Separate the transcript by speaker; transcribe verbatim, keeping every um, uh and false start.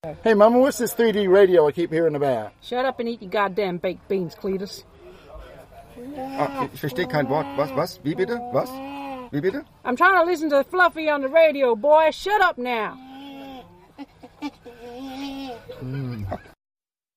Speaker 1: Hey, Mama, what's this three D radio I keep hearing about?
Speaker 2: Shut up and eat your goddamn baked beans, Cletus.
Speaker 3: Ah, ich verstehe kein Wort. Was, was? Wie bitte? Was? Wie bitte?
Speaker 2: I'm trying to listen to Fluffy on the radio, boy. Shut up now.
Speaker 3: Hm.